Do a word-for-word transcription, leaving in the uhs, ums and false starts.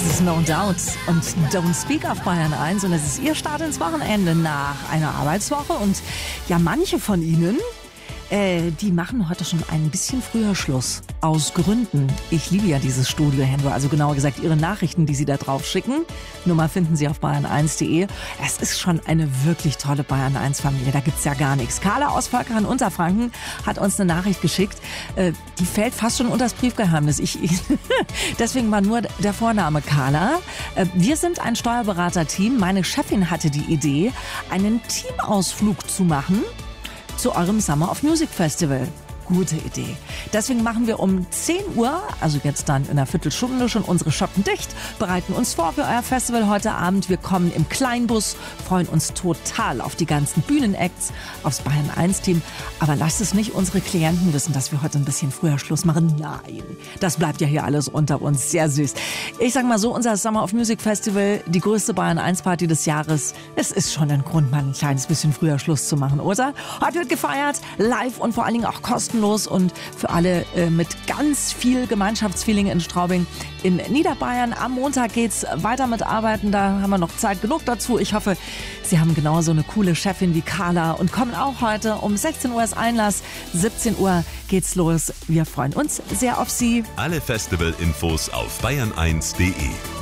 ist No Doubt und Don't Speak auf Bayern eins und es ist Ihr Start ins Wochenende nach einer Arbeitswoche und ja, manche von Ihnen, äh, die machen heute schon ein bisschen früher Schluss. Aus Gründen. Ich liebe ja dieses Studio-Handy, also genauer gesagt Ihre Nachrichten, die Sie da drauf schicken. Nummer finden Sie auf bayern eins punkt de. Es ist schon eine wirklich tolle Bayern eins Familie, da gibt's ja gar nichts. Carla aus Völkern, Unterfranken, hat uns eine Nachricht geschickt. Äh, die fällt fast schon unter das Briefgeheimnis. Ich, ich Deswegen mal nur der Vorname Carla. Äh, wir sind ein Steuerberater-Team. Meine Chefin hatte die Idee, einen Teamausflug zu machen zu eurem Summer of Music Festival. Gute Idee. Deswegen machen wir um zehn Uhr, also jetzt dann in einer Viertelstunde, schon unsere Schotten dicht, bereiten uns vor für euer Festival heute Abend. Wir kommen im Kleinbus, freuen uns total auf die ganzen Bühnenacts, aufs Bayern eins Team. Aber lasst es nicht unsere Klienten wissen, dass wir heute ein bisschen früher Schluss machen. Nein, das bleibt ja hier alles unter uns. Sehr süß. Ich sag mal so, unser Summer of Music Festival, die größte Bayern eins Party des Jahres. Es ist schon ein Grund, mal ein kleines bisschen früher Schluss zu machen, oder? Heute wird gefeiert, live und vor allen Dingen auch kostenlos. Und für alle äh, mit ganz viel Gemeinschaftsfeeling in Straubing in Niederbayern. Am Montag geht's weiter mit Arbeiten, da haben wir noch Zeit genug dazu. Ich hoffe, Sie haben genauso eine coole Chefin wie Carla und kommen auch heute um sechzehn Uhr ist Einlass, siebzehn Uhr geht's los. Wir freuen uns sehr auf Sie. Alle Festival-Infos auf bayern eins punkt de.